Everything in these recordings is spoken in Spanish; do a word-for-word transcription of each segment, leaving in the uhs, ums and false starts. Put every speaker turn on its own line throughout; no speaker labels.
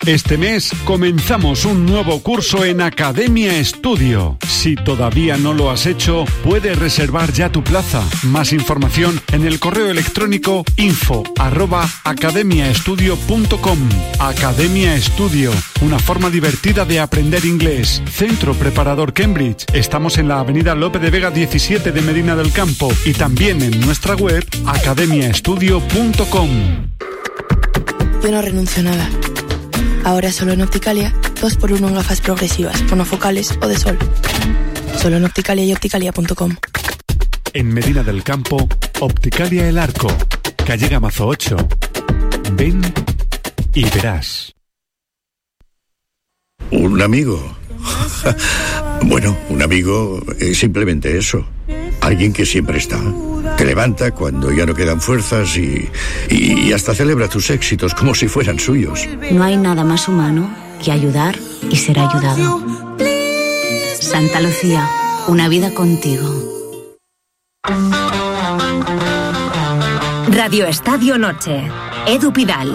Este mes comenzamos un nuevo curso en Academia Estudio. Si todavía no lo has hecho, puedes reservar ya tu plaza. Más información en el correo electrónico info arroba academiaestudio punto com. Academia Estudio, una forma divertida de aprender inglés. Centro Preparador Cambridge. Estamos en la avenida Lope de Vega diecisiete de Medina del Campo y también en nuestra web academia estudio punto com.
Yo no renuncio a nada. Ahora solo en Opticalia, dos por uno en gafas progresivas, monofocales o de sol. Solo en Opticalia y opticalia punto com.
En Medina del Campo, Opticalia El Arco, calle Gamazo ocho. Ven y verás.
¿Un amigo? Bueno, un amigo es simplemente eso. Alguien que siempre está. Te levanta cuando ya no quedan fuerzas y, y hasta celebra tus éxitos como si fueran suyos.
No hay nada más humano que ayudar y ser ayudado. Santa Lucía, una vida contigo.
Radio Estadio Noche. Edu Pidal.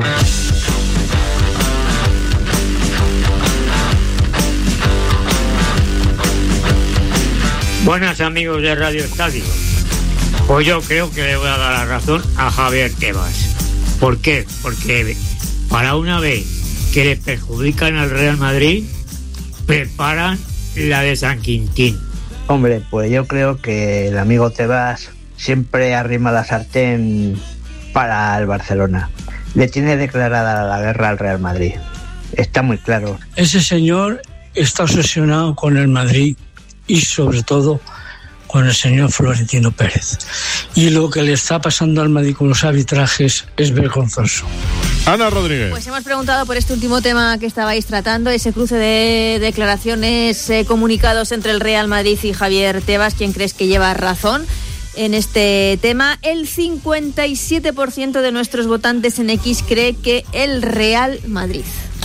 Buenas amigos de Radio Estadio. Pues yo creo que le voy a dar la razón a Javier Tebas. ¿Por qué? Porque para una vez que le perjudican al Real Madrid, preparan la de San Quintín.
Hombre, pues yo creo que el amigo Tebas siempre arrima la sartén para el Barcelona. Le tiene declarada la guerra al Real Madrid. Está muy claro.
Ese señor está obsesionado con el Madrid y sobre todo con el señor Florentino Pérez. Y lo que le está pasando al Madrid con los arbitrajes es vergonzoso.
Ana Rodríguez.
Pues hemos preguntado por este último tema que estabais tratando, ese cruce de declaraciones, eh, comunicados entre el Real Madrid y Javier Tebas. ¿Quién crees que lleva razón en este tema? El cincuenta y siete por ciento de nuestros votantes en X cree que el Real Madrid.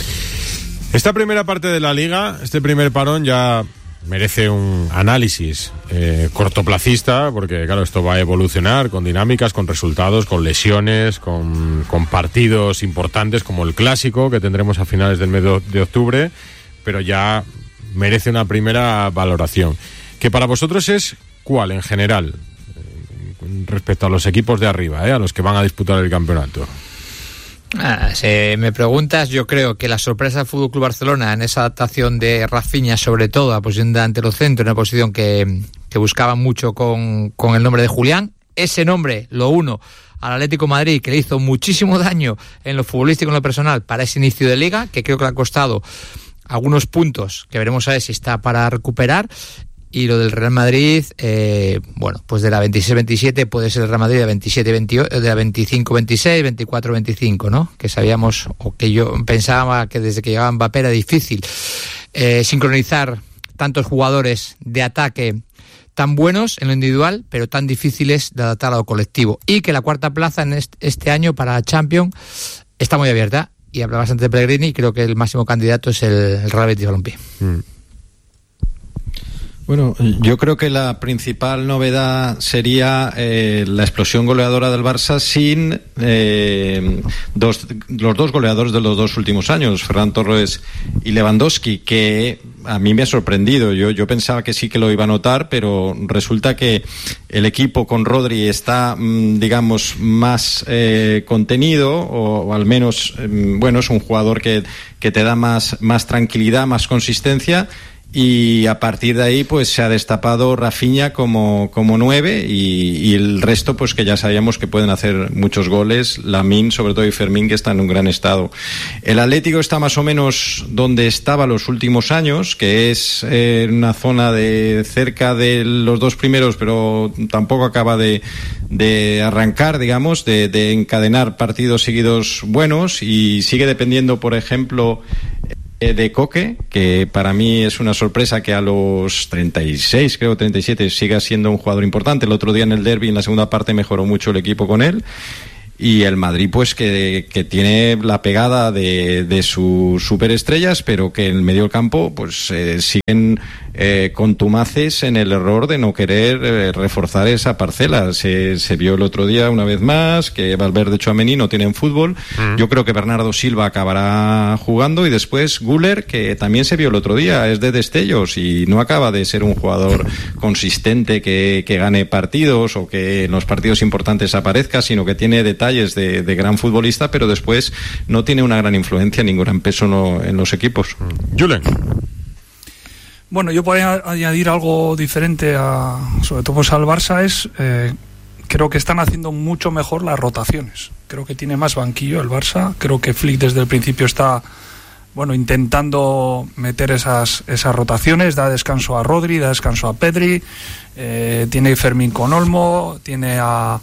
Esta primera parte de la Liga, este primer parón ya merece un análisis eh, cortoplacista, porque claro, esto va a evolucionar con dinámicas, con resultados, con lesiones, con, con partidos importantes como el Clásico que tendremos a finales del mes de octubre, pero ya merece una primera valoración. Que para vosotros es ¿cuál en general? Eh, respecto a los equipos de arriba, eh, a los que van a disputar el campeonato.
Ah, si me preguntas, yo creo que la sorpresa del F C Barcelona en esa adaptación de Rafinha, sobre todo a la posición de delantero centro, una posición que, que buscaba mucho con, con el nombre de Julián. Ese nombre lo uno al Atlético de Madrid, que le hizo muchísimo daño en lo futbolístico y en lo personal para ese inicio de liga, que creo que le ha costado algunos puntos que veremos a ver si está para recuperar. Y lo del Real Madrid, eh, bueno, pues de la veintiséis veintisiete puede ser el Real Madrid de veintisiete veintiocho, de la veinticinco veintiséis, veinticuatro veinticinco, ¿no? Que sabíamos, o que yo pensaba que desde que llegaba Mbappé era difícil eh, sincronizar tantos jugadores de ataque tan buenos en lo individual, pero tan difíciles de adaptar a lo colectivo. Y que la cuarta plaza en este, este año para Champions está muy abierta. Y hablabas antes de Pellegrini, y creo que el máximo candidato es el, el Real Betis Balompié. Mm.
Bueno, yo creo que la principal novedad sería eh, la explosión goleadora del Barça sin eh, dos, los dos goleadores de los dos últimos años, Ferran Torres y Lewandowski, que a mí me ha sorprendido. Yo, yo pensaba que sí que lo iba a notar, pero resulta que el equipo con Rodri está, digamos, más eh, contenido, o, o al menos, eh, bueno, es un jugador que, que te da más, más tranquilidad, más consistencia. Y a partir de ahí pues se ha destapado Rafinha como, como nueve y, y el resto pues que ya sabíamos que pueden hacer muchos goles, Lamine sobre todo y Fermín, que están en un gran estado. El Atlético está más o menos donde estaba los últimos años, que es eh, una zona de cerca de los dos primeros, pero tampoco acaba de, de arrancar, digamos, de, de encadenar partidos seguidos buenos, y sigue dependiendo, por ejemplo, de Coque, que para mí es una sorpresa que a los treinta y seis, creo treinta y siete, siga siendo un jugador importante. El otro día en el derbi, en la segunda parte, mejoró mucho el equipo con él. Y el Madrid, pues que, que tiene la pegada de, de sus superestrellas, pero que en el medio del campo pues eh, siguen eh, contumaces en el error de no querer eh, reforzar esa parcela. Se, se vio el otro día una vez más que Valverde, Tchouaméni no tienen fútbol. Mm. Yo creo que Bernardo Silva acabará jugando, y después Güler, que también se vio el otro día, es de destellos y no acaba de ser un jugador consistente que, que gane partidos o que en los partidos importantes aparezca, sino que tiene detalles de, de gran futbolista, pero después no tiene una gran influencia ni un gran peso no, en los equipos.
Julen.
Bueno, yo podría añadir algo diferente a, sobre todo pues al Barça, es eh, creo que están haciendo mucho mejor las rotaciones. Creo que tiene más banquillo el Barça. Creo que Flick desde el principio está, bueno, intentando meter esas esas rotaciones. Da descanso a Rodri, da descanso a Pedri. Eh, tiene Fermín con Olmo, tiene a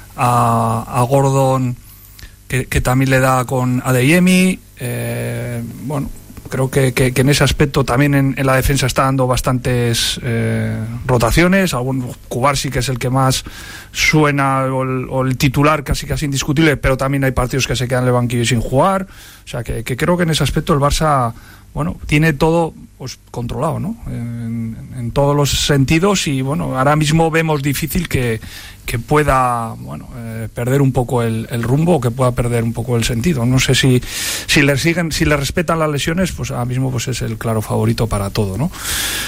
a, a Gordon que, que también le da con Adeyemi. Eh, bueno. Creo que, que, que en ese aspecto también en, en la defensa está dando bastantes eh, rotaciones. Algún Cubarsí, que es el que más suena, o el, o el titular casi casi indiscutible, pero también hay partidos que se quedan en el banquillo sin jugar. O sea que, que creo que en ese aspecto el Barça, bueno, tiene todo pues controlado, ¿no? En, en todos los sentidos, y bueno, ahora mismo vemos difícil que, que pueda, bueno, eh, perder un poco el, el rumbo, o que pueda perder un poco el sentido. No sé si si le siguen, si le respetan las lesiones, pues ahora mismo pues es el claro favorito para todo, ¿no?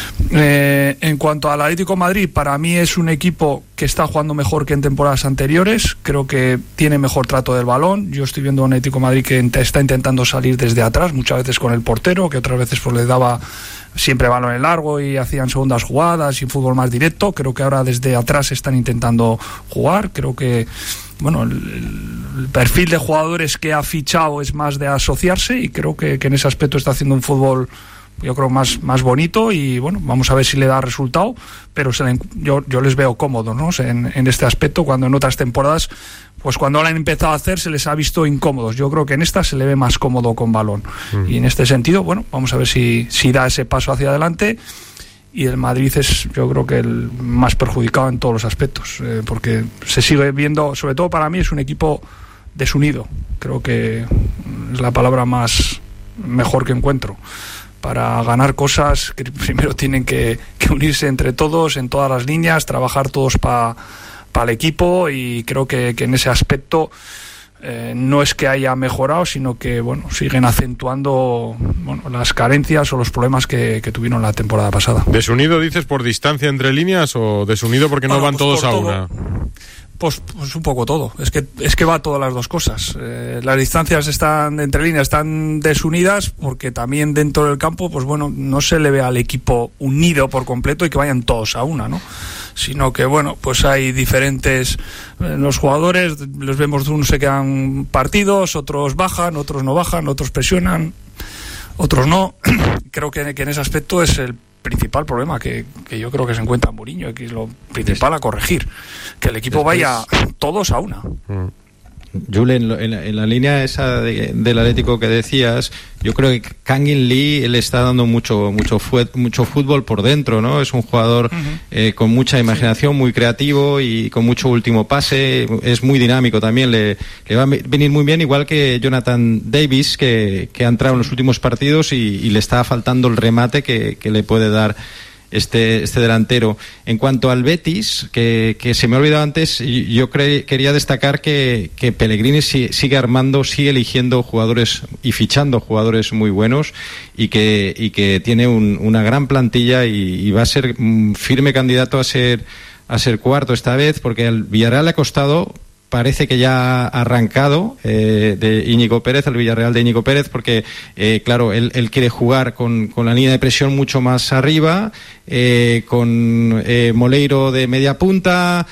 Eh, en cuanto al Atlético de Madrid, para mí es un equipo que está jugando mejor que en temporadas anteriores. Creo que tiene mejor trato del balón. Yo estoy viendo a un Atlético de Madrid que está intentando salir desde atrás, muchas veces con el portero, que otras veces pues le daba siempre balón en largo y hacían segundas jugadas y fútbol más directo. Creo que ahora desde atrás están intentando jugar. Creo que, bueno, el, el perfil de jugadores que ha fichado es más de asociarse, y creo que, que en ese aspecto está haciendo un fútbol, yo creo, más, más bonito, y bueno, vamos a ver si le da resultado, pero se le, yo, yo les veo cómodos, ¿no? En, en este aspecto, cuando en otras temporadas, pues cuando lo han empezado a hacer, se les ha visto incómodos. Yo creo que en esta se le ve más cómodo con balón. Mm. Y en este sentido, bueno, vamos a ver si, si da ese paso hacia adelante. Y el Madrid es, yo creo que el más perjudicado en todos los aspectos, eh, porque se sigue viendo, sobre todo para mí, es un equipo desunido. Creo que es la palabra más mejor que encuentro. Para ganar cosas, que primero tienen que, que unirse entre todos, en todas las líneas, trabajar todos para pa el equipo, y creo que, que en ese aspecto eh, no es que haya mejorado, sino que bueno, siguen acentuando bueno, las carencias o los problemas que, que tuvieron la temporada pasada.
¿Desunido dices por distancia entre líneas, o desunido porque no bueno, van pues todos a todo. Una?
Pues, pues un poco todo, es que es que va todas las dos cosas. Eh, las distancias están entre líneas, están desunidas, porque también dentro del campo, pues bueno, no se le ve al equipo unido por completo y que vayan todos a una, ¿no? Sino que bueno, pues hay diferentes eh, los jugadores, los vemos, unos se quedan partidos, otros bajan, otros no bajan, otros presionan, otros no. Creo que, que en ese aspecto es el principal problema que, que yo creo que se encuentra Mourinho, que es lo principal a corregir, que el equipo Después, vaya todos a una.
Mm. Julen, en la, en la línea esa de, del Atlético que decías, yo creo que Kangin Lee le está dando mucho mucho fue, mucho fútbol por dentro, ¿no? Es un jugador uh-huh. eh, con mucha imaginación, sí. muy creativo y con mucho último pase, es muy dinámico también, le, le va a venir muy bien, igual que Jonathan Davis, que, que ha entrado en los últimos partidos y, y le está faltando el remate que, que le puede dar este este delantero. En cuanto al Betis, que, que se me ha olvidado antes, yo cre- quería destacar que, que Pellegrini si, sigue armando, sigue eligiendo jugadores y fichando jugadores muy buenos, y que y que tiene un, una gran plantilla, y, y va a ser un firme candidato a ser a ser cuarto esta vez, porque al Villarreal le ha costado. Parece que ya ha arrancado eh, de Íñigo Pérez, el Villarreal de Íñigo Pérez, porque, eh, claro, él, él quiere jugar con, con la línea de presión mucho más arriba, eh, con eh, Moleiro de media punta,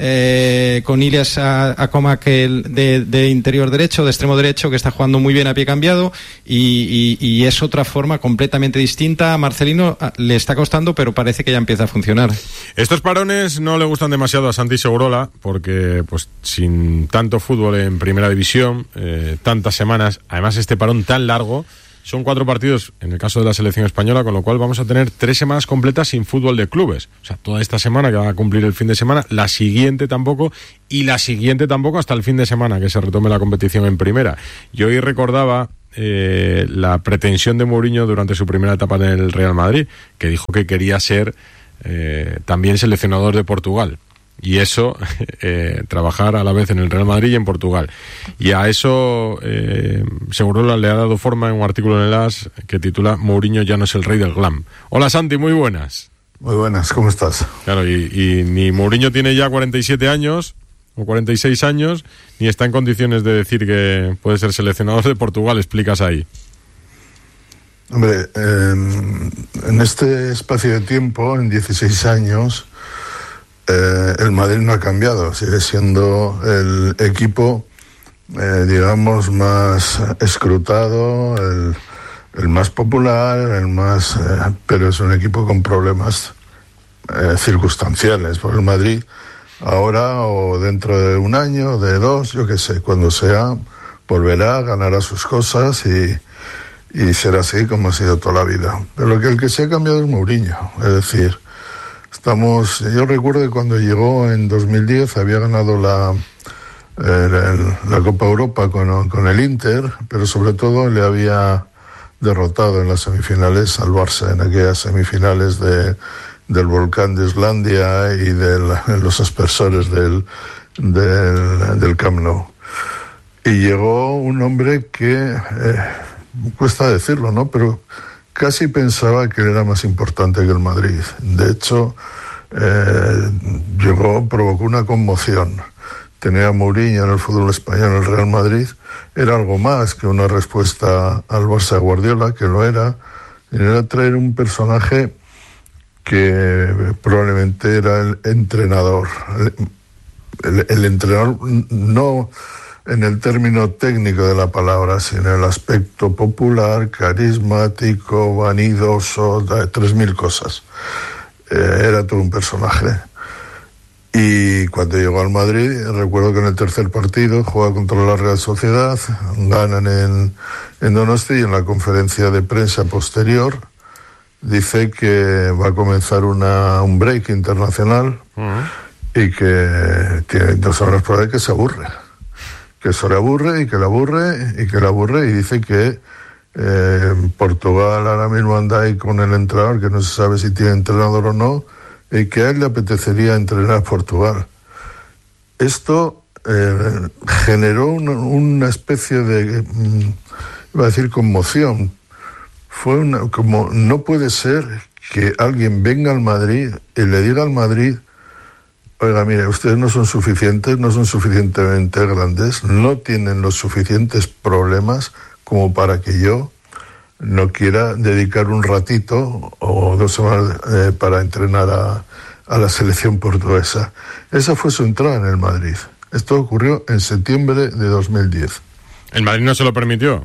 eh, con Ilias Acomac de, de interior derecho, de extremo derecho, que está jugando muy bien a pie cambiado, y, y, y es otra forma completamente distinta. A Marcelino le está costando, pero parece que ya empieza a funcionar.
Estos parones no le gustan demasiado a Santi Segurola, porque pues sin tanto fútbol en primera división, eh, tantas semanas, además este parón tan largo, son cuatro partidos en el caso de la selección española, con lo cual vamos a tener tres semanas completas sin fútbol de clubes. O sea, toda esta semana que va a cumplir el fin de semana, la siguiente tampoco, y la siguiente tampoco hasta el fin de semana que se retome la competición en primera. Y hoy recordaba eh, la pretensión de Mourinho durante su primera etapa en el Real Madrid, que dijo que quería ser eh, también seleccionador de Portugal. Y eso, eh, trabajar a la vez en el Real Madrid y en Portugal. Y a eso eh, Segurola le ha dado forma en un artículo en el A S que titula Mourinho ya no es el rey del glam. Hola Santi, muy buenas.
Muy buenas, ¿cómo estás?
Claro, y, y ni Mourinho tiene ya cuarenta y siete años o cuarenta y seis años, ni está en condiciones de decir que puede ser seleccionador de Portugal. Explicas ahí.
Hombre, eh, en este espacio de tiempo, en dieciséis años... Eh, el Madrid no ha cambiado, sigue siendo el equipo, eh, digamos, más escrutado, el, el más popular, el más, eh, pero es un equipo con problemas eh, circunstanciales. Por el Madrid, ahora o dentro de un año, de dos, yo qué sé, cuando sea, volverá, ganará sus cosas y, y será así como ha sido toda la vida. Pero lo que el que se ha cambiado es Mourinho, es decir, Estamos, yo recuerdo que cuando llegó en dos mil diez había ganado la, eh, la, la Copa Europa con, con el Inter, pero sobre todo le había derrotado en las semifinales al Barça, en aquellas semifinales de, del volcán de Islandia y de los aspersores del, del, del Camp Nou. Y llegó un hombre que, eh, cuesta decirlo, ¿no?, pero casi pensaba que era más importante que el Madrid. De hecho, eh, llegó, provocó una conmoción. Tener a Mourinho en el fútbol español, en el Real Madrid, era algo más que una respuesta al Barça de Guardiola, que lo era. Era traer un personaje que probablemente era el entrenador. El, el, el entrenador no en el término técnico de la palabra, sino en el aspecto popular, carismático, vanidoso, tres mil cosas. Eh, era todo un personaje. Y cuando llegó al Madrid, recuerdo que en el tercer partido juega contra la Real Sociedad, ganan en, en Donosti, y en la conferencia de prensa posterior dice que va a comenzar una, un break internacional uh-huh. y que tiene dos horas por ahí que se aburre. Que eso le aburre y que le aburre y que le aburre y dice que eh, Portugal ahora mismo anda ahí con el entrenador, que no se sabe si tiene entrenador o no, y que a él le apetecería entrenar a Portugal. Esto eh, generó una, una especie de, mm, iba a decir, conmoción. Fue una, como, no puede ser que alguien venga al Madrid y le diga al Madrid: oiga, mire, ustedes no son suficientes, no son suficientemente grandes, no tienen los suficientes problemas como para que yo no quiera dedicar un ratito o dos semanas eh, para entrenar a, a la selección portuguesa. Esa fue su entrada en el Madrid. Esto ocurrió en septiembre de dos mil diez.
¿El Madrid no se lo permitió?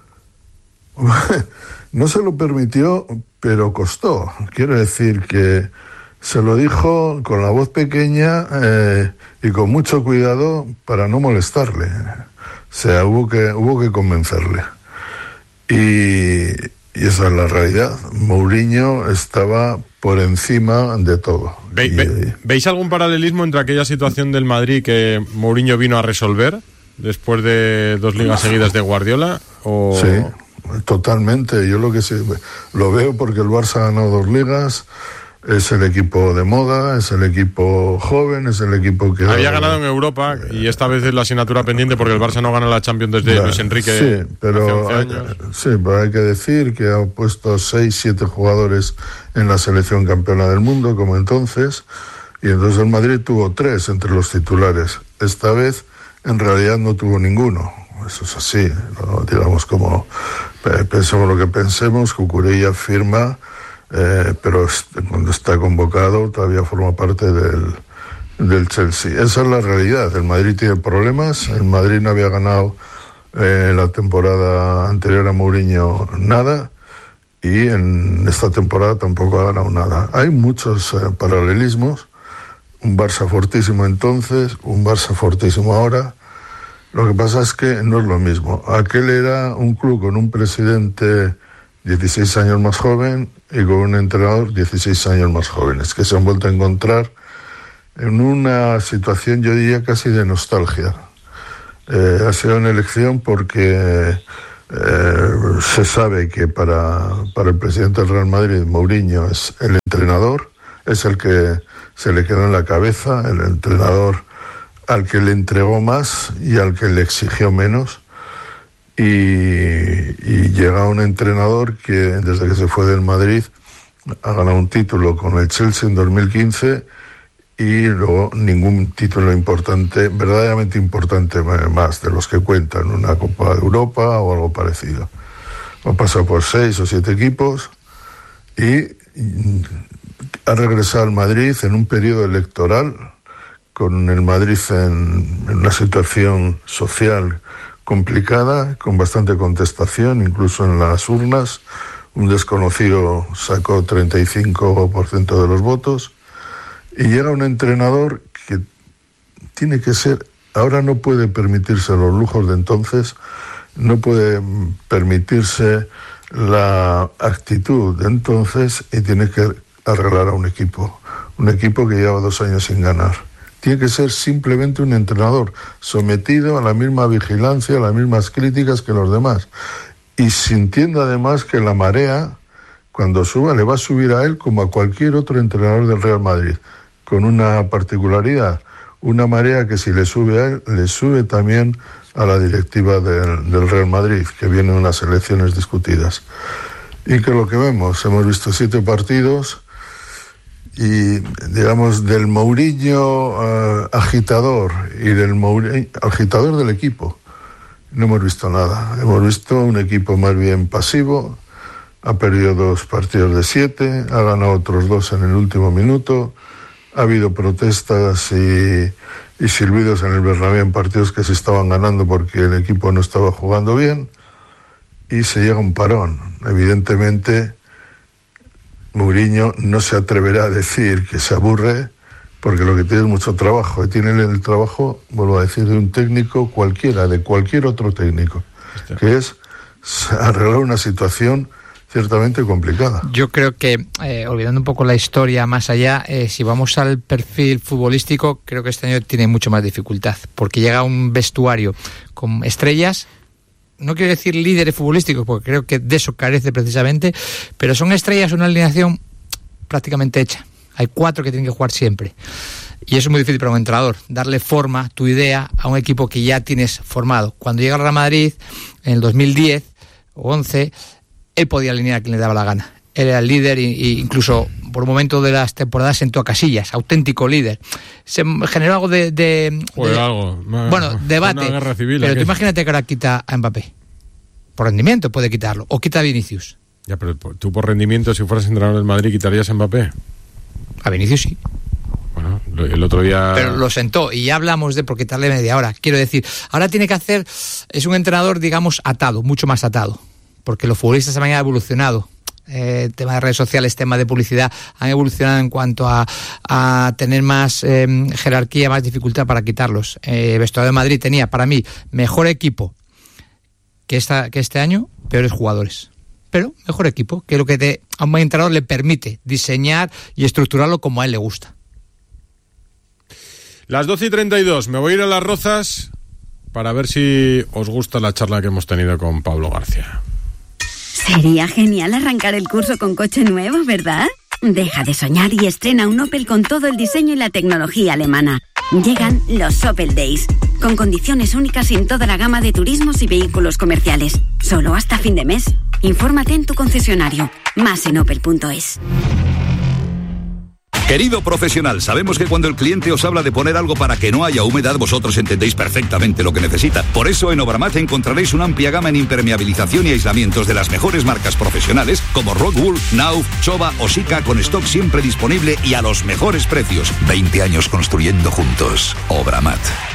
No se lo permitió, pero costó. Quiero decir que se lo dijo con la voz pequeña eh, y con mucho cuidado para no molestarle. O sea, hubo que, hubo que convencerle. Y, y esa es la realidad. Mourinho estaba por encima de todo.
Ve,
y,
ve, ¿Veis algún paralelismo entre aquella situación del Madrid que Mourinho vino a resolver después de dos ligas seguidas de Guardiola? O...
Sí, totalmente. Yo lo que sé, lo veo porque el Barça ha ganado dos ligas. Es el equipo de moda, es el equipo joven, es el equipo que...
Había ganado en Europa y esta vez es la asignatura pendiente porque el Barça no gana la Champions desde ya, Luis Enrique.
Sí, pero hay, sí, pero hay que decir que ha puesto seis, siete jugadores en la selección campeona del mundo, como entonces, y entonces el Madrid tuvo tres entre los titulares. Esta vez, en realidad, no tuvo ninguno. Eso es así, ¿no? Digamos, como pensemos lo que pensemos, Cucurella firma... Eh, pero cuando está convocado todavía forma parte del, del Chelsea. Esa es la realidad. El Madrid tiene problemas. El Madrid no había ganado eh, la temporada anterior a Mourinho nada, y en esta temporada tampoco ha ganado nada. Hay muchos eh, paralelismos. Un Barça fortísimo entonces, un Barça fortísimo ahora. Lo que pasa es que no es lo mismo. Aquel era un club con un presidente dieciséis años más joven y con un entrenador dieciséis años más jóvenes, que se han vuelto a encontrar en una situación, yo diría, casi de nostalgia. Eh, ha sido una elección porque eh, se sabe que para, para el presidente del Real Madrid, Mourinho es el entrenador, es el que se le quedó en la cabeza, el entrenador al que le entregó más y al que le exigió menos. Y, y llega un entrenador que desde que se fue del Madrid ha ganado un título con el Chelsea en dos mil quince y luego ningún título importante, verdaderamente importante más de los que cuentan, una Copa de Europa o algo parecido. Ha pasado por seis o siete equipos y ha regresado al Madrid en un periodo electoral, con el Madrid en, en una situación social complicada, con bastante contestación, incluso en las urnas. Un desconocido sacó treinta y cinco por ciento de los votos y llega un entrenador que tiene que ser, ahora no puede permitirse los lujos de entonces, no puede permitirse la actitud de entonces y tiene que arreglar a un equipo, un equipo que lleva dos años sin ganar. Tiene que ser simplemente un entrenador sometido a la misma vigilancia, a las mismas críticas que los demás. Y sintiendo además que la marea, cuando suba, le va a subir a él como a cualquier otro entrenador del Real Madrid, con una particularidad, una marea que si le sube a él, le sube también a la directiva del, del Real Madrid, que vienen unas elecciones discutidas. Y que lo que vemos, hemos visto siete partidos y, digamos, del Mourinho uh, agitador y del Mourinho, agitador del equipo, no hemos visto nada. Hemos visto un equipo más bien pasivo, ha perdido dos partidos de siete, ha ganado otros dos en el último minuto, ha habido protestas y, y silbidos en el Bernabéu en partidos que se estaban ganando porque el equipo no estaba jugando bien y se llega a un parón. Evidentemente, Mourinho no se atreverá a decir que se aburre, porque lo que tiene es mucho trabajo, y tiene el trabajo, vuelvo a decir, de un técnico cualquiera, de cualquier otro técnico, que es arreglar una situación ciertamente complicada.
Yo creo que, eh, olvidando un poco la historia más allá, eh, si vamos al perfil futbolístico, creo que este año tiene mucho más dificultad, porque llega un vestuario con estrellas, no quiero decir líderes futbolísticos, porque creo que de eso carece precisamente, pero son estrellas, una alineación prácticamente hecha. Hay cuatro que tienen que jugar siempre. Y eso es muy difícil para un entrenador, darle forma, tu idea, a un equipo que ya tienes formado. Cuando llega al Real Madrid, en el dos mil diez o once, él podía alinear a quien le daba la gana. Él era el líder e incluso por un momento de las temporadas sentó a Casillas, auténtico líder. Se generó algo de... de,
pues
de
algo.
Bueno, debate.
Una guerra civil,
pero
¿qué?
tú imagínate que ahora quita a Mbappé. Por rendimiento puede quitarlo. O quita a Vinicius.
Ya, pero tú por rendimiento, si fueras entrenador del Madrid, ¿quitarías a Mbappé?
A Vinicius sí.
Bueno, el otro día...
Pero lo sentó y ya hablamos de por quitarle media hora. Quiero decir, ahora tiene que hacer... Es un entrenador, digamos, atado, mucho más atado. Porque los futbolistas también han evolucionado. Eh, tema de redes sociales, tema de publicidad, han evolucionado en cuanto a, a tener más eh, jerarquía, más dificultad para quitarlos. Eh, Vestuario de Madrid tenía, para mí, mejor equipo que, esta, que este año, peores jugadores. Pero mejor equipo, que es lo que te, a un buen entrenador le permite diseñar y estructurarlo como a él le gusta.
Las doce y treinta y dos, me voy a ir a Las Rozas para ver si os gusta la charla que hemos tenido con Pablo García.
Sería genial arrancar el curso con coche nuevo, ¿verdad? Deja de soñar y estrena un Opel con todo el diseño y la tecnología alemana. Llegan los Opel Days, con condiciones únicas en toda la gama de turismos y vehículos comerciales. Solo hasta fin de mes. Infórmate en tu concesionario. Más en opel punto es.
Querido profesional, sabemos que cuando el cliente os habla de poner algo para que no haya humedad, vosotros entendéis perfectamente lo que necesita. Por eso en Obramat encontraréis una amplia gama en impermeabilización y aislamientos de las mejores marcas profesionales como Rockwool, Knauf, Chova o Sika, con stock siempre disponible y a los mejores precios. veinte años construyendo juntos. Obramat.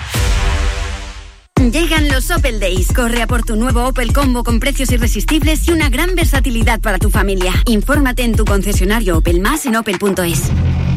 Llegan los Opel Days. Corre a por tu nuevo Opel Combo con precios irresistibles y una gran versatilidad para tu familia. Infórmate en tu concesionario Opel, más en opel punto es.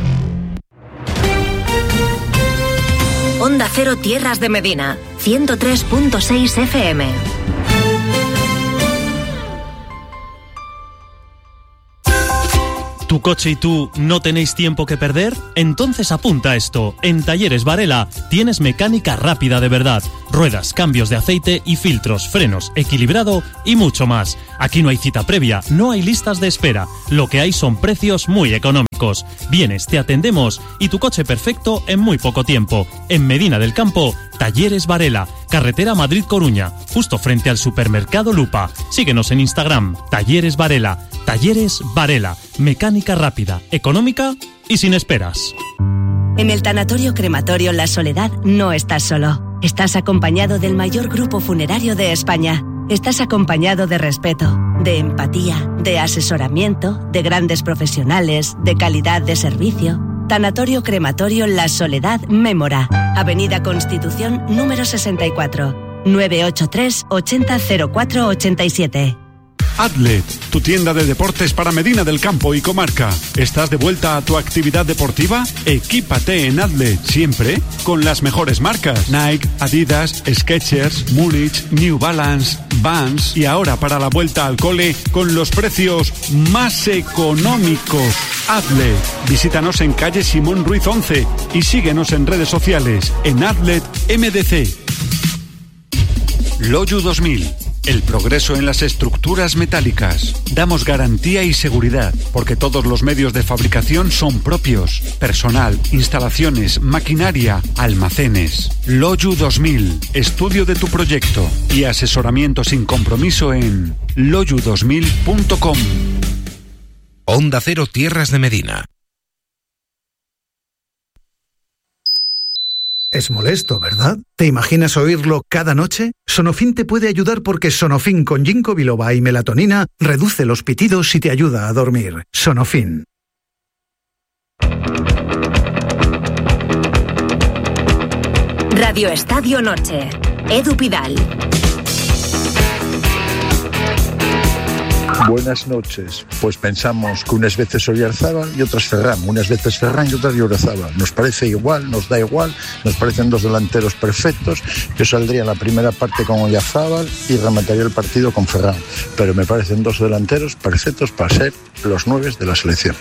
Onda Cero Tierras de Medina, ciento tres punto seis F M.
Tu
¿Tu coche y tú no tenéis tiempo que perder? Entonces apunta esto. En Talleres Varela tienes mecánica rápida de verdad. Ruedas, cambios de aceite y filtros, frenos, equilibrado y mucho más. Aquí no hay cita previa, no hay listas de espera. Lo que hay son precios muy económicos. Vienes, te atendemos y tu coche perfecto en muy poco tiempo. En Medina del Campo, Talleres Varela, carretera Madrid-Coruña, justo frente al supermercado Lupa. Síguenos en Instagram, Talleres Varela. Talleres Varela, mecánica rápida, económica y sin esperas.
En el Tanatorio Crematorio La Soledad no estás solo. Estás acompañado del mayor grupo funerario de España. Estás acompañado de respeto, de empatía, de asesoramiento, de grandes profesionales, de calidad de servicio. Tanatorio Crematorio La Soledad Mémora, Avenida Constitución número sesenta y cuatro, nueve ocho tres, ochenta cero cuatro ochenta y siete.
Adlet, tu tienda de deportes para Medina del Campo y comarca. ¿Estás de vuelta a tu actividad deportiva? Equípate en Adlet, siempre con las mejores marcas. Nike, Adidas, Skechers, Múnich, New Balance, Vans y ahora para la vuelta al cole con los precios más económicos. Adlet, visítanos en calle Simón Ruiz once y síguenos en redes sociales en Adlet M D C. Loyu dos mil. El progreso en las estructuras metálicas. Damos garantía y seguridad, porque todos los medios de fabricación son propios. Personal, instalaciones, maquinaria, almacenes. Loyu dos mil. Estudio de tu proyecto y asesoramiento sin compromiso en loyu dos mil punto com.
Onda Cero Tierras de Medina.
Es molesto, ¿verdad? ¿Te imaginas oírlo cada noche? Sonofin te puede ayudar porque Sonofin con ginkgo biloba y melatonina reduce los pitidos y te ayuda a dormir. Sonofin.
Radio Estadio Noche. Edu Pidal.
Buenas noches. Pues pensamos que unas veces Oyarzábal y otras Ferran, unas veces Ferran y otras Oyarzábal. Nos parece igual, nos da igual, nos parecen dos delanteros perfectos. Yo saldría en la primera parte con Oyarzábal y remataría el partido con Ferran. Pero me parecen dos delanteros perfectos para ser los nueve de la selección.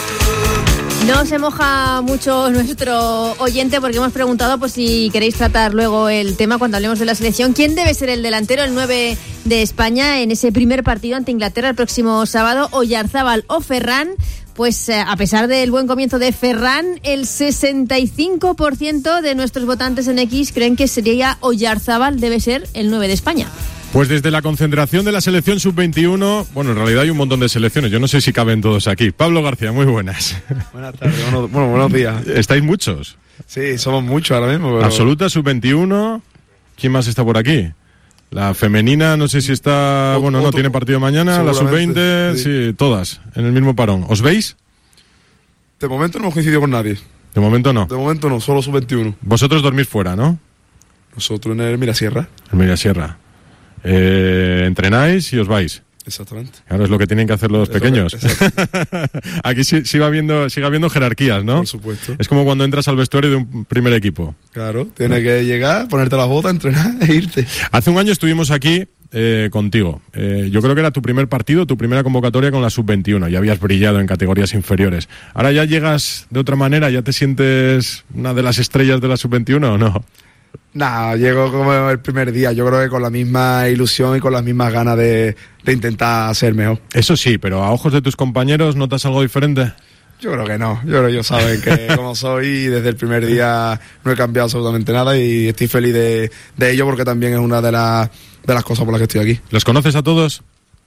No se moja mucho nuestro oyente porque hemos preguntado pues si queréis tratar luego el tema cuando hablemos de la selección. ¿Quién debe ser el delantero, el nueve de España en ese primer partido ante Inglaterra el próximo sábado? Oyarzábal o Ferran. Pues eh, a pesar del buen comienzo de Ferran, el sesenta y cinco por ciento de nuestros votantes en X creen que sería Oyarzábal debe ser el nueve de España.
Pues desde la concentración de la selección sub veintiuno, bueno, en realidad hay un montón de selecciones, yo no sé si caben todos aquí. Pablo García, muy buenas.
Buenas tardes, bueno, bueno buenos días.
¿Estáis muchos?
Sí, somos muchos ahora mismo. Pero...
Absoluta sub veintiuno, ¿quién más está por aquí? La femenina, no sé si está, o, bueno, no, tiene partido mañana, la sub veinte, sí. sí, todas, en el mismo parón. ¿Os veis?
De momento no hemos coincidido con nadie.
De momento no.
De momento no, solo sub veintiuno.
Vosotros dormís fuera, ¿no?
Nosotros en el Mirasierra.
El Mirasierra. Eh, entrenáis y os vais.
Exactamente.
Claro, es lo que tienen que hacer los Eso pequeños. Aquí sí, sigue habiendo, sigue habiendo jerarquías, ¿no?
Por supuesto.
Es como cuando entras al vestuario de un primer equipo.
Claro, tienes que llegar, ponerte las botas, entrenar e irte.
Hace un año estuvimos aquí eh, contigo. Eh, yo creo que era tu primer partido, tu primera convocatoria con la sub veintiuno. Ya habías brillado en categorías inferiores. Ahora ya llegas de otra manera, ¿ya te sientes una de las estrellas de la sub veintiuno o no?
Nah, llego como el primer día, yo creo que con la misma ilusión y con las mismas ganas de, de intentar ser mejor.
Eso sí, pero a ojos de tus compañeros, ¿notas algo diferente?
Yo creo que no, yo creo que ellos saben que como soy y desde el primer día no he cambiado absolutamente nada y estoy feliz de, de ello porque también es una de, la, de las cosas por las que estoy aquí.
¿Los conoces a todos?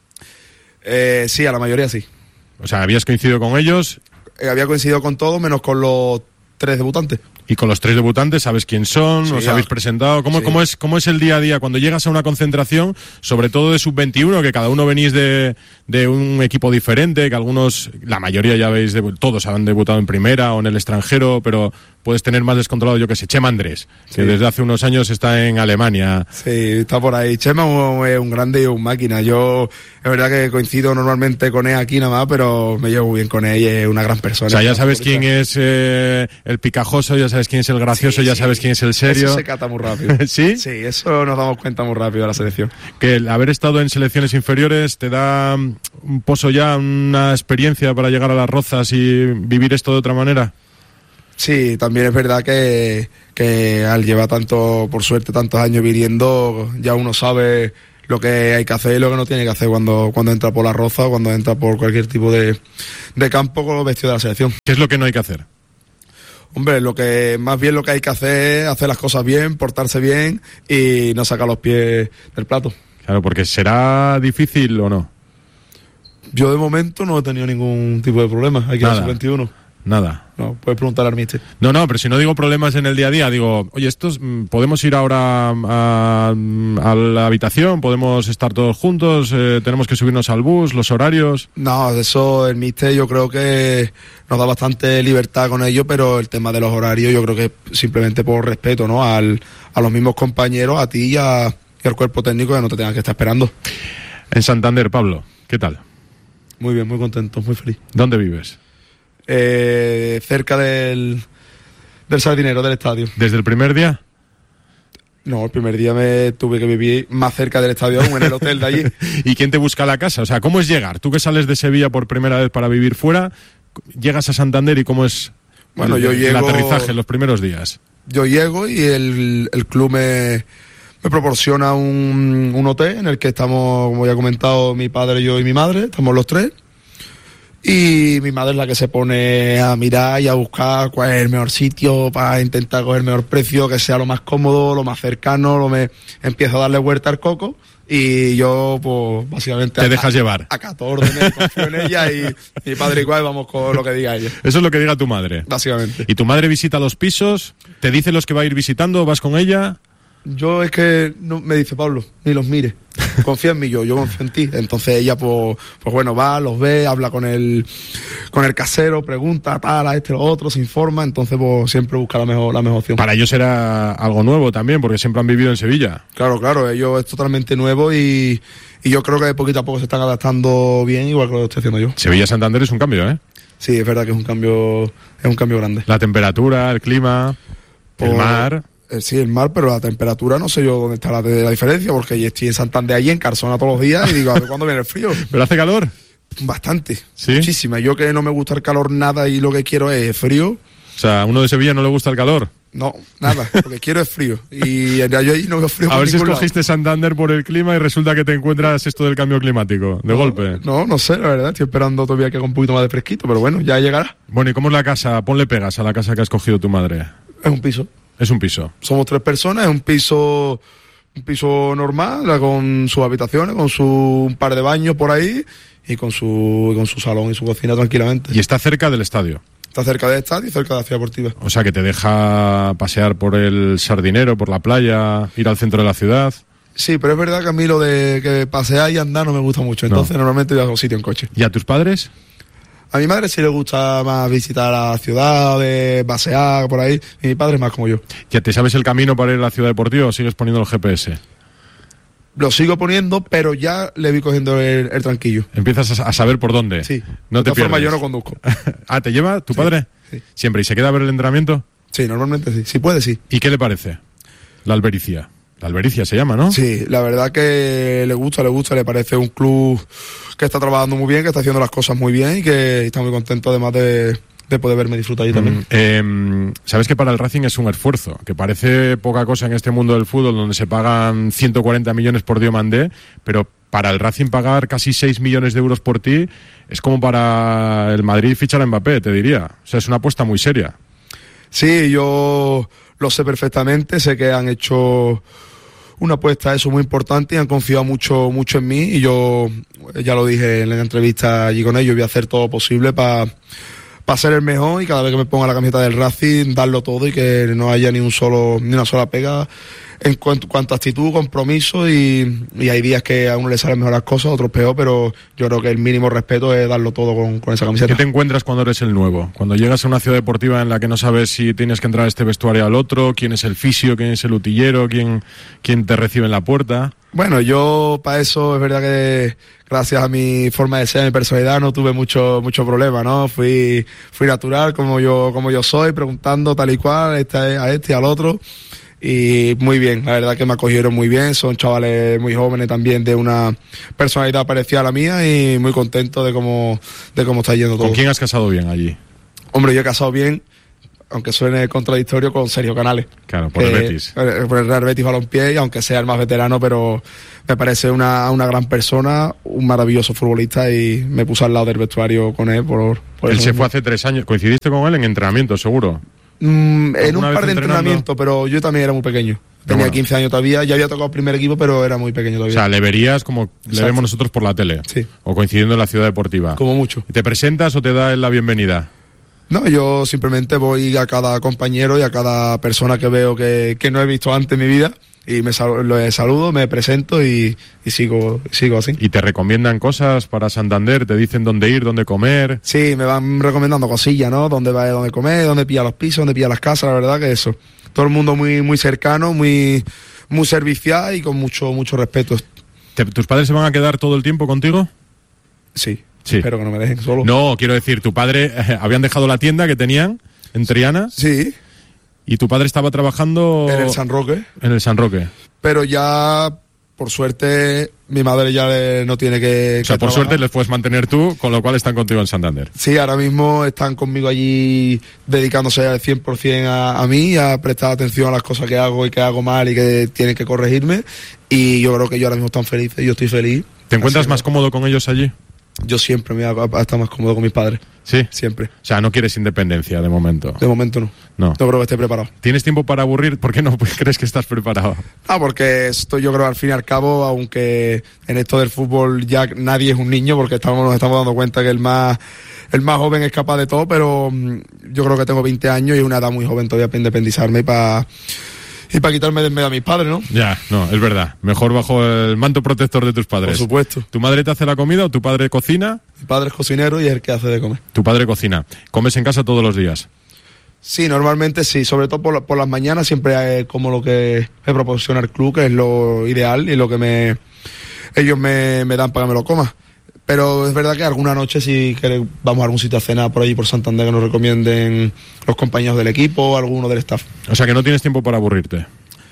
Eh, sí, a la mayoría sí.
O sea, ¿habías coincidido con ellos?
Eh, había coincidido con todos menos con los tres debutantes.
Y con los tres debutantes, ¿sabes quién son? Sí, ¿os ya. habéis presentado? ¿Cómo, sí. ¿cómo, es, ¿Cómo es el día a día cuando llegas a una concentración, sobre todo de sub veintiuno, que cada uno venís de, de un equipo diferente, que algunos, la mayoría ya habéis, debu- todos han debutado en primera o en el extranjero, pero puedes tener más descontrolado, yo que sé, Chema Andrés, que sí. desde hace unos años está en Alemania.
Sí, está por ahí. Chema es un grande y un máquina. Yo, es verdad que coincido normalmente con él aquí nada más, pero me llevo bien con él y es una gran persona.
O sea, ya sabes quién es eh, el picajoso, ya sabes quién es el gracioso, sí, ya sí. sabes quién es el serio.
Eso se cata muy rápido.
¿Sí?
Sí, eso nos damos cuenta muy rápido de la selección.
Que el haber estado en selecciones inferiores te da un pozo ya, una experiencia para llegar a Las Rozas y vivir esto de otra manera?
Sí, también es verdad que, que al llevar tanto, por suerte, tantos años viviendo, ya uno sabe lo que hay que hacer y lo que no tiene que hacer cuando, cuando entra por Las Rozas o cuando entra por cualquier tipo de, de campo con los vestidos de la selección.
¿Qué es lo que no hay que hacer?
Hombre, lo que más bien lo que hay que hacer es hacer las cosas bien, portarse bien y no sacar los pies del plato.
Claro, porque ¿será difícil o no?
Yo de momento no he tenido ningún tipo de problema. Hay que ir a sub veintiuno.
Nada.
No, puedes preguntar al míster.
No, no, pero si no digo problemas en el día a día, digo, oye, estos podemos ir ahora a, a la habitación, podemos estar todos juntos, eh, tenemos que subirnos al bus, los horarios.
No, eso el míster yo creo que nos da bastante libertad con ello, pero el tema de los horarios yo creo que simplemente por respeto, ¿no? Al, a los mismos compañeros, a ti y, a, y al cuerpo técnico que no te tengan que estar esperando.
En Santander, Pablo, ¿qué tal?
Muy bien, muy contento, muy feliz.
¿Dónde vives?
Eh, cerca del, del Sardinero, del estadio.
¿Desde el primer día?
No, el primer día me tuve que vivir más cerca del estadio aún, en el hotel de allí.
¿Y quién te busca la casa? O sea, ¿cómo es llegar? Tú que sales de Sevilla por primera vez para vivir fuera, llegas a Santander y ¿cómo es
bueno,
el,
yo
el
llego,
aterrizaje en los primeros días?
Yo llego y el, el club me, me proporciona un, un hotel en el que estamos, como ya he comentado, mi padre, yo y mi madre, estamos los tres. Y mi madre es la que se pone a mirar y a buscar cuál es el mejor sitio para intentar coger el mejor precio, que sea lo más cómodo, lo más cercano, lo me empiezo a darle vuelta al coco y yo pues básicamente...
Te dejas llevar.
Acato órdenes, confío en ella y mi padre igual vamos con lo que diga ella.
Eso es lo que diga tu madre.
Básicamente.
¿Y tu madre visita los pisos? ¿Te dice los que va a ir visitando? ¿Vas con ella?
Yo es que no, me dice Pablo, ni los mire, confía en mí, yo, yo confío en ti. Entonces ella pues, pues bueno, va, los ve, habla con el con el casero, pregunta, tal, a este, lo otro, se informa, entonces pues siempre busca la mejor, la mejor opción.
Para ellos era algo nuevo también, porque siempre han vivido en Sevilla.
Claro, claro, ellos es totalmente nuevo y, y yo creo que de poquito a poco se están adaptando bien, igual que lo estoy haciendo yo.
Sevilla-Santander es un cambio, ¿eh?
Sí, es verdad que es un cambio, es un cambio grande.
La temperatura, el clima, por... el mar...
Sí, el mar, pero la temperatura no sé yo dónde está la, la diferencia, porque yo estoy en Santander allí, en Carzona todos los días, y digo, a ver cuándo viene el frío.
¿Pero hace calor?
Bastante,
¿sí?
Muchísima. Yo que no me gusta el calor nada y lo que quiero es frío.
O sea, ¿a uno de Sevilla no le gusta el calor?
No, nada, lo que quiero es frío. Y yo ahí no veo frío.
A ver si escogiste lado. Santander por el clima y resulta que te encuentras esto del cambio climático, de
no,
golpe.
No, no sé, la verdad, estoy esperando todavía que haga un poquito más de fresquito, pero bueno, ya llegará.
Bueno, ¿y cómo es la casa? Ponle pegas a la casa que ha escogido tu madre.
Es un piso.
Es un piso.
Somos tres personas, es un piso un piso normal, con sus habitaciones, con su un par de baños por ahí y con su con su salón y su cocina tranquilamente.
¿Y está cerca del estadio?
Está cerca del estadio y cerca de la ciudad deportiva.
O sea, que te deja pasear por el Sardinero, por la playa, ir al centro de la ciudad.
Sí, pero es verdad que a mí lo de que pasear y andar no me gusta mucho, entonces no. Normalmente voy a un sitio en coche.
¿Y a tus padres?
A mi madre sí le gusta más visitar la ciudad, de pasear por ahí, y mi padre es más como yo.
¿Ya te sabes el camino para ir a la ciudad deportiva o sigues poniendo el G P S?
Lo sigo poniendo, pero ya le vi cogiendo el, el tranquillo.
Empiezas a saber por dónde.
Sí.
No
de
te pierdes.
Forma yo no conduzco.
Ah, ¿te lleva tu
sí,
padre?
Sí.
¿Siempre? ¿Y se queda a ver el entrenamiento?
Sí, normalmente sí. Si puede, sí.
¿Y qué le parece? La Albericia. La Albericia se llama, ¿no?
Sí, la verdad que le gusta, le gusta, le parece un club que está trabajando muy bien, que está haciendo las cosas muy bien y que está muy contento además de, de poder verme disfrutar ahí también.
Mm, eh, Sabes que para el Racing es un esfuerzo, que parece poca cosa en este mundo del fútbol donde se pagan ciento cuarenta millones por Diomandé, pero para el Racing pagar casi seis millones de euros por ti es como para el Madrid fichar a Mbappé, te diría. O sea, es una apuesta muy seria.
Sí, yo lo sé perfectamente, sé que han hecho una apuesta eso muy importante y han confiado mucho mucho en mí y yo ya lo dije en la entrevista allí con ellos, voy a hacer todo posible para pa ser el mejor y cada vez que me ponga la camiseta del Racing darlo todo y que no haya ni un solo ni una sola pega en cuanto, cuanto a actitud, compromiso y, y hay días que a uno le salen mejor las cosas, a otros peor, pero yo creo que el mínimo respeto es darlo todo con, con esa camiseta.
¿Qué te encuentras cuando eres el nuevo? Cuando llegas a una ciudad deportiva en la que no sabes si tienes que entrar a este vestuario al otro, quién es el fisio, quién es el utillero, quién, quién te recibe en la puerta.
Bueno, yo para eso es verdad que gracias a mi forma de ser, a mi personalidad, no tuve mucho mucho problema, ¿no? Fui fui natural como yo como yo soy, preguntando tal y cual, este, a este y al otro. y muy bien, la verdad que me acogieron muy bien, son chavales muy jóvenes también de una personalidad parecida a la mía y muy contento de cómo, de cómo está yendo todo.
¿Con quién has casado bien allí?
Hombre, yo he casado bien, aunque suene contradictorio, con Sergio Canales.
Claro, por el Betis.
Por el Real Betis Balompié, y aunque sea el más veterano, pero me parece una, una gran persona, un maravilloso futbolista y me puse al lado del vestuario con él. Por, por
él
eso
se
mismo.
fue hace tres años. ¿Coincidiste con él en entrenamiento, seguro?
Mm, en un par de
entrenando?
entrenamientos, pero yo también era muy pequeño. Tenía
bueno.
quince años todavía, ya había tocado el primer equipo, pero era muy pequeño todavía.
O sea, le verías como le
Exacto.
vemos nosotros por la tele.
Sí.
O coincidiendo en la ciudad deportiva.
Como mucho.
¿Te presentas o te da él la bienvenida?
No, yo simplemente voy a cada compañero y a cada persona que veo que, que no he visto antes en mi vida y me sal, lo saludo, me presento y, y sigo, sigo así.
¿Y te recomiendan cosas para Santander? ¿Te dicen dónde ir, dónde comer?
Sí, me van recomendando cosillas, ¿no? Dónde va, dónde comer, dónde pilla los pisos, dónde pilla las casas, la verdad que eso. Todo el mundo muy, muy cercano, muy, muy servicial y con mucho, mucho respeto.
¿Te, ¿Tus padres se van a quedar todo el tiempo contigo?
Sí.
Sí.
Espero que no me dejen solo.
No, quiero decir, tu padre eh, habían dejado la tienda que tenían en Triana.
Sí.
Y tu padre estaba trabajando
En el San Roque.
En el San Roque.
Pero ya, por suerte, mi madre ya le- no tiene que.
O sea,
que
por
trabajar.
suerte les puedes mantener tú, con lo cual están contigo en Santander.
Sí, ahora mismo están conmigo allí dedicándose al cien por ciento a, a mí, a prestar atención a las cosas que hago y que hago mal y que tienen que corregirme. Y yo creo que ellos ahora mismo están felices, yo estoy feliz.
¿Te encuentras más cómodo con ellos allí?
Yo siempre me hago a estar más cómodo con mis padres.
Sí.
Siempre.
O sea, no quieres independencia de momento.
De momento no.
No.
No creo que esté preparado.
¿Tienes tiempo para aburrir? ¿Por qué no crees que estás preparado?
Ah, porque esto yo creo al fin y al cabo, aunque en esto del fútbol ya nadie es un niño, porque estamos, nos estamos dando cuenta que el más, el más joven es capaz de todo, pero mm, yo creo que tengo veinte años y una edad muy joven todavía para independizarme y para y para quitarme de en medio a mis padres, ¿no?
Ya, no, es verdad. Mejor bajo el manto protector de tus padres.
Por supuesto.
¿Tu madre te hace la comida o tu padre cocina?
Mi padre es cocinero y es el que hace de comer.
Tu padre cocina. ¿Comes en casa todos los días?
Sí, normalmente sí, sobre todo por, la- por las mañanas siempre es como lo que me proporciona el club, que es lo ideal y lo que me ellos me, me dan para que me lo coma. Pero es verdad que alguna noche sí que vamos a algún sitio a cenar por allí por Santander que nos recomienden los compañeros del equipo o alguno del staff.
O sea, que no tienes tiempo para aburrirte.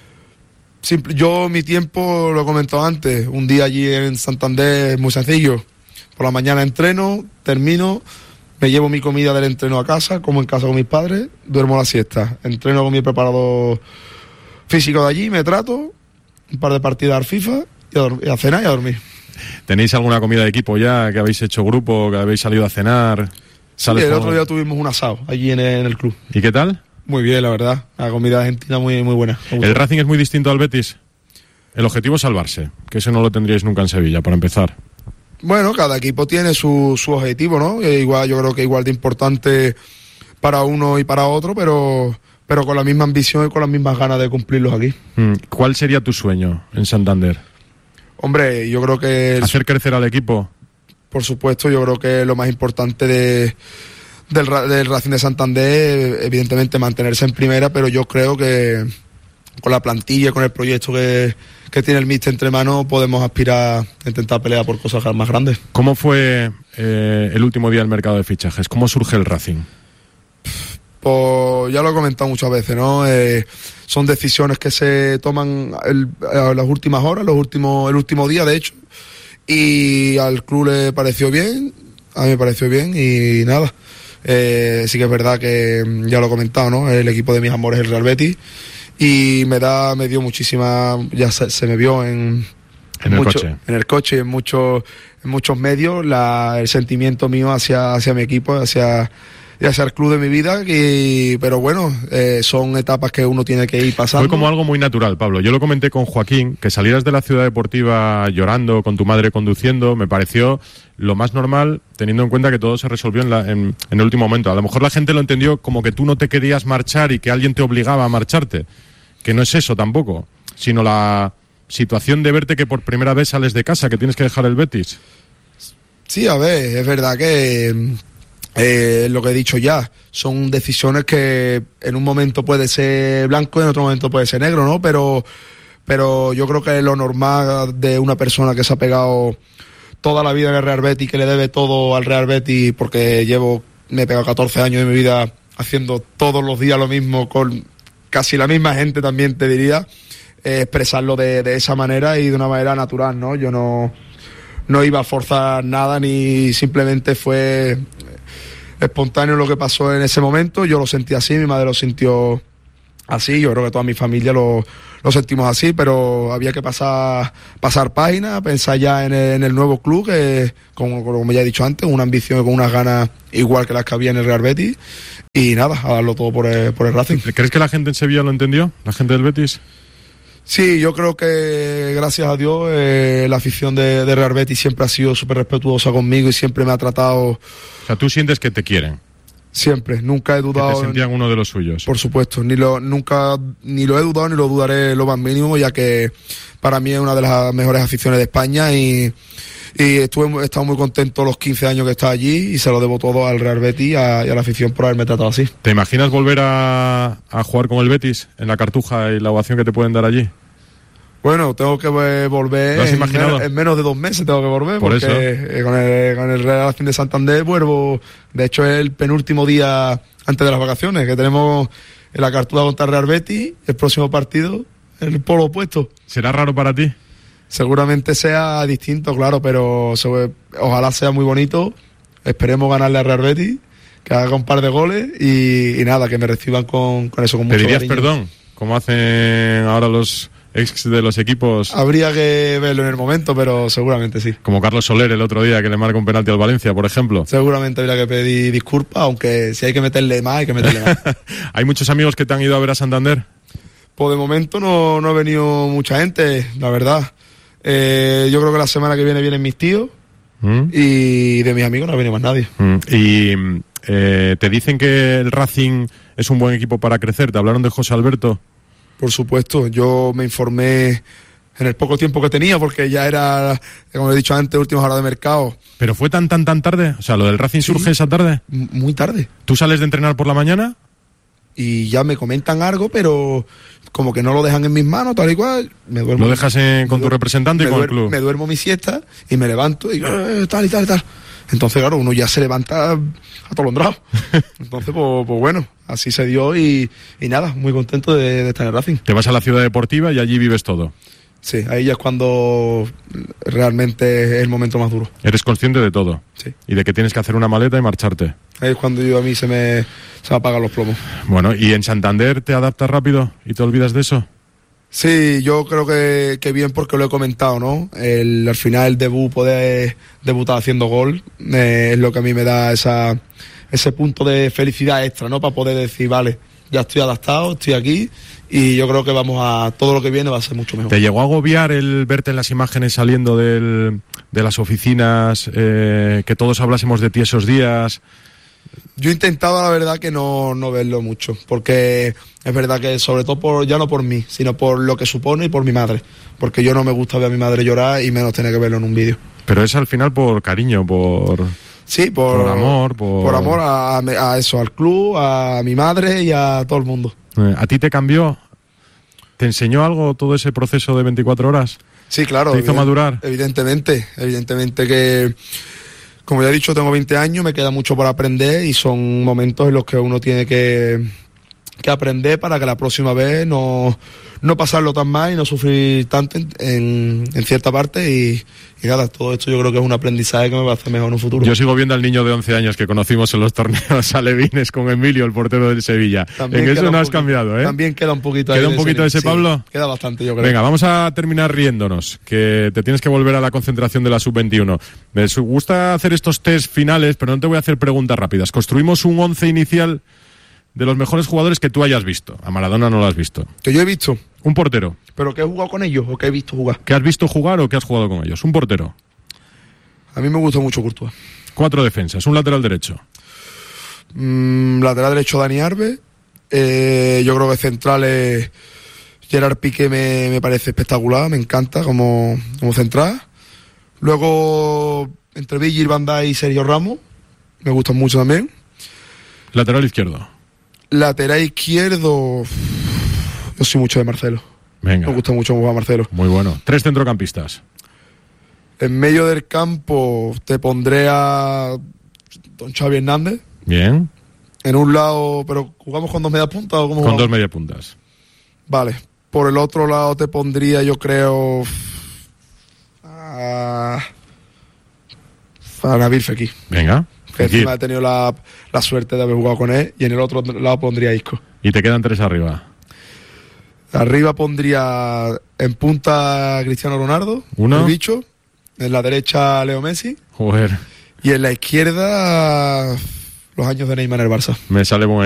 Simple- yo mi tiempo, lo he comentado antes, un día allí en Santander es muy sencillo. Por la mañana entreno, termino, me llevo mi comida del entreno a casa, como en casa con mis padres, duermo la siesta. Entreno con mi preparador físico de allí, me trato, un par de partidas al FIFA y a, dorm- y a cenar y a dormir.
¿Tenéis alguna comida de equipo ya? ¿Que habéis hecho grupo? ¿Que habéis salido a cenar?
Sí,
¿Sales
el
con-
otro día tuvimos un asado allí en el, en el club.
¿Y qué tal?
Muy bien, la verdad. La comida argentina muy, muy buena. Me gustó.
¿El Racing es muy distinto al Betis? El objetivo es salvarse, que eso no lo tendríais nunca en Sevilla, para empezar.
Bueno, cada equipo tiene su, su objetivo, ¿no? E igual, yo creo que igual de importante para uno y para otro, pero, pero con la misma ambición y con las mismas ganas de cumplirlos aquí.
Mm, ¿Cuál sería tu sueño en Santander?
Hombre, yo creo que... el-
¿Hacer crecer al equipo?
Por supuesto, yo creo que lo más importante de, del, Ra- del Racing de Santander, evidentemente mantenerse en primera, pero yo creo que con la plantilla, con el proyecto que, que tiene el míster entre manos, podemos aspirar a intentar pelear por cosas más grandes.
¿Cómo fue eh, el último día del mercado de fichajes? ¿Cómo surge el Racing?
Pues ya lo he comentado muchas veces, ¿no? Eh, son decisiones que se toman el- a las últimas horas, los últimos, el último día, de hecho, y al club le pareció bien, a mí me pareció bien y nada. Eh, sí que es verdad que mm, ya lo he comentado, ¿no? El equipo de mis amores es el Real Betis y me da, me dio muchísima, ya se, se me vio en,
En el
mucho-
coche.
en el coche y en muchos, en muchos medios la, el sentimiento mío hacia, hacia mi equipo, hacia y hacia el club de mi vida, y, pero bueno, eh, son etapas que uno tiene que ir pasando.
Fue como algo muy natural, Pablo. Yo lo comenté con Joaquín, que salieras de la ciudad deportiva llorando, con tu madre conduciendo, me pareció lo más normal, teniendo en cuenta que todo se resolvió en, la, en, en el último momento. A lo mejor la gente lo entendió como que tú no te querías marchar y que alguien te obligaba a marcharte, que no es eso tampoco, sino la situación de verte que por primera vez sales de casa, que tienes que dejar el Betis.
Sí, a ver, es verdad que eh, lo que he dicho ya, son decisiones que en un momento puede ser blanco y en otro momento puede ser negro, ¿no? Pero, pero yo creo que lo normal de una persona que se ha pegado toda la vida en el Real Betis, que le debe todo al Real Betis, porque llevo, me he pegado catorce años de mi vida haciendo todos los días lo mismo, con casi la misma gente también te diría, eh, expresarlo de, de esa manera y de una manera natural, ¿no? Yo no, no iba a forzar nada ni simplemente fue espontáneo lo que pasó en ese momento. Yo lo sentí así, mi madre lo sintió así, yo creo que toda mi familia lo, lo sentimos así, pero había que pasar pasar página, pensar ya en el, en el nuevo club, que como, como ya he dicho antes, una ambición con unas ganas igual que las que había en el Real Betis, y nada, a darlo todo por el, por el Racing.
¿Crees que la gente en Sevilla lo entendió? ¿La gente del Betis?
Sí, yo creo que gracias a Dios eh, la afición de, de Real Betis siempre ha sido súper respetuosa conmigo y siempre me ha tratado...
O sea, tú sientes que te quieren.
Siempre, nunca he dudado.
Que te sentían uno de los suyos.
Por supuesto, ni lo, nunca, ni lo he dudado ni lo dudaré lo más mínimo, ya que para mí es una de las mejores aficiones de España y, y estuve, he estado muy contento los quince años que he estado allí y se lo debo todo al Real Betis y a, y a la afición por haberme tratado así.
¿Te imaginas volver a, a jugar con el Betis en la Cartuja y la ovación que te pueden dar allí?
Bueno, tengo que volver.
¿Lo has
en,
imaginado?
men- en menos de dos meses tengo que volver.
Por
porque
eso.
eh, con el, con el Real Racing de Santander vuelvo. De hecho, es el penúltimo día antes de las vacaciones, que tenemos en la Cartuja contra el Real Betis, el próximo partido, el polo opuesto.
¿Será raro para ti?
Seguramente sea distinto, claro, pero sobre- ojalá sea muy bonito. Esperemos ganarle al Real Betis, que haga un par de goles y, y nada, que me reciban con, con eso, con mucho
¿Pedirías
cariño.
perdón? Como hacen ahora los ex de los equipos.
Habría que verlo en el momento, pero seguramente sí.
Como Carlos Soler el otro día, que le marca un penalti al Valencia, por ejemplo.
Seguramente habría que pedir disculpas, aunque si hay que meterle más, hay que meterle más.
¿Hay muchos amigos que te han ido a ver a Santander?
Pues de momento no, no ha venido mucha gente, la verdad. Eh, yo creo que la semana que viene vienen mis tíos
¿Mm?
y de mis amigos no ha venido más nadie.
Mm. Y eh, te dicen que el Racing es un buen equipo para crecer. ¿Te hablaron de José Alberto?
Por supuesto, yo me informé en el poco tiempo que tenía, porque ya era, como he dicho antes, últimas horas de mercado.
¿Pero fue tan, tan, tan tarde? O sea, ¿lo del Racing
Sí.
surge esa tarde?
M- Muy tarde.
¿Tú sales de entrenar por la mañana?
Y ya me comentan algo, pero como que no lo dejan en mis manos, tal y cual. Me duermo,
¿Lo dejas en- con
me
tu
duer-
representante y
me
con el
duer-
club?
Me duermo mi siesta y me levanto y eh, tal y tal y tal. Entonces, claro, uno ya se levanta atolondrado. Entonces, pues, pues bueno, así se dio y, y nada, muy contento de, de estar en el Racing.
Te vas a la ciudad deportiva y allí vives todo.
Sí, ahí ya es cuando realmente es el momento más duro.
Eres consciente de todo.
Sí.
Y de que tienes que hacer una maleta y marcharte.
Ahí es cuando yo a mí se me, se me apagan los plomos.
Bueno, ¿y en Santander te adaptas rápido y te olvidas de eso?
Sí, yo creo que, que bien, porque lo he comentado, ¿no? El, al final el debut, poder debutar haciendo gol, eh, es lo que a mí me da esa, ese punto de felicidad extra, ¿no? Para poder decir, vale, ya estoy adaptado, estoy aquí y yo creo que vamos a, todo lo que viene va a ser mucho mejor.
¿Te llegó a agobiar el verte en las imágenes saliendo del, de las oficinas, eh, que todos hablásemos de ti esos días?
Yo he intentado, la verdad, que no, no verlo mucho, porque es verdad que sobre todo por, ya no por mí, sino por lo que supone y por mi madre, porque yo no me gusta ver a mi madre llorar y menos tener que verlo en un vídeo.
Pero es al final por cariño, por...
Sí, por,
Por amor, por...
por amor a, a eso, al club, a mi madre y a todo el mundo.
Eh, ¿A ti te cambió? ¿Te enseñó algo todo ese proceso de veinticuatro horas?
Sí, claro.
¿Te hizo
evident-
madurar?
Evidentemente, evidentemente que, como ya he dicho, tengo veinte años, me queda mucho por aprender y son momentos en los que uno tiene que, que aprender para que la próxima vez no, no pasarlo tan mal y no sufrir tanto en, en, en cierta parte y, y nada, todo esto yo creo que es un aprendizaje que me va a hacer mejor en un futuro.
Yo sigo viendo al niño de once años que conocimos en los torneos alevines con Emilio, el portero del Sevilla.
También
en eso
queda
no
un
has
poquito-
cambiado, ¿eh?
También queda un poquito ahí
¿Queda un poquito de ese
sí,
Pablo?
Queda bastante, yo creo.
Venga, vamos a terminar riéndonos, que te tienes que volver a la concentración de la sub veintiuno. Me su- gusta hacer estos test finales, pero no te voy a hacer preguntas rápidas. Construimos un once inicial de los mejores jugadores que tú hayas visto. A Maradona no lo has visto.
Que yo he visto.
Un portero.
¿Pero que he jugado con ellos o que he visto jugar?
¿Que has visto jugar o que has jugado con ellos? Un portero.
A mí me gusta mucho Courtois.
Cuatro defensas. Un lateral derecho.
Mm, lateral derecho Dani Alves. Eh, yo creo que centrales Gerard Piqué me, me parece espectacular, me encanta como, como central. Luego entre Virgil van Dijk y Sergio Ramos, me gustan mucho también.
Lateral izquierdo.
Lateral izquierdo, yo soy mucho de Marcelo.
Venga.
Me gusta mucho jugar Marcelo.
Muy bueno. Tres centrocampistas.
En medio del campo te pondré a don Xavi Hernández.
Bien.
En un lado, pero ¿jugamos con dos medias puntas o cómo
Con
jugamos?
dos medias puntas.
Vale. Por el otro lado te pondría, yo creo, a, a Nabil Fekir.
Venga.
Que
Fekir.
encima he tenido la, la suerte de haber jugado con él. Y en el otro lado pondría a Isco.
Y te quedan tres arriba.
Arriba pondría en punta a Cristiano Ronaldo,
Uno.
el bicho. En la derecha Leo Messi.
Joder.
Y en la izquierda los años de Neymar en el Barça.
Me sale buen